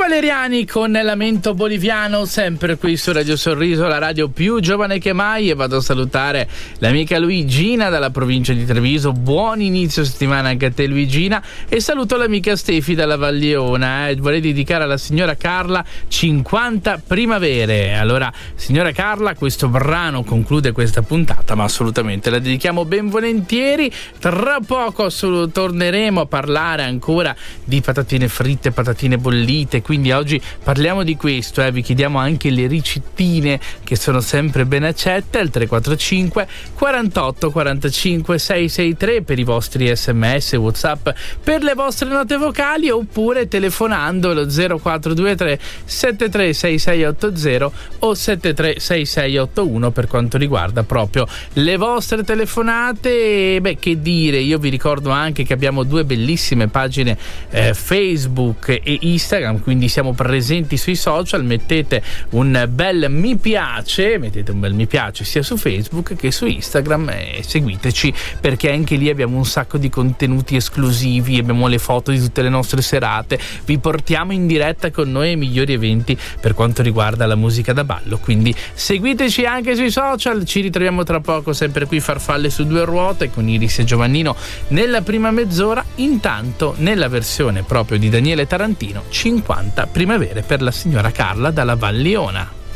Valeriani con Lamento Boliviano, sempre qui su Radio Sorriso, la radio più giovane che mai. E vado a salutare l'amica Luigina dalla provincia di Treviso. Buon inizio settimana anche a te, Luigina. E saluto l'amica Stefi dalla Valliona. Vorrei dedicare alla signora Carla 50 primavere. Allora, signora Carla, questo brano conclude questa puntata, ma assolutamente la dedichiamo ben volentieri. Tra poco torneremo a parlare ancora di patatine fritte, patatine bollite, quindi oggi parliamo di questo, vi chiediamo anche le ricettine che sono sempre ben accette al 345 48 45 663 per i vostri sms, WhatsApp, per le vostre note vocali, oppure telefonando allo 0423 736680 o 736681 per quanto riguarda proprio le vostre telefonate. Beh, che dire, io vi ricordo anche che abbiamo due bellissime pagine Facebook e Instagram, quindi siamo presenti sui social. Mettete un bel mi piace sia su Facebook che su Instagram e seguiteci, perché anche lì abbiamo un sacco di contenuti esclusivi, abbiamo le foto di tutte le nostre serate, vi portiamo in diretta con noi ai migliori eventi per quanto riguarda la musica da ballo, quindi seguiteci anche sui social. Ci ritroviamo tra poco sempre qui, Farfalle su due ruote, con Iris e Giovannino nella prima mezz'ora. Intanto nella versione proprio di Daniele Tarantino, 50 primavere per la signora Carla dalla Valliona.